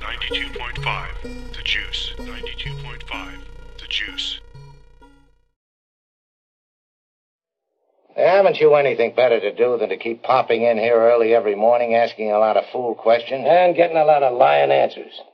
92.5, The Juice. 92.5, The Juice. Haven't you anything better to do than to keep popping in here early every morning asking a lot of fool questions? And getting a lot of lying answers.